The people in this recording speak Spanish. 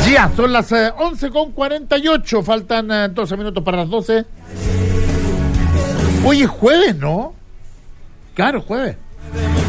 Ya, son las 11:48, faltan 12 minutos para las 12. Hoy es jueves, ¿no? Claro, jueves.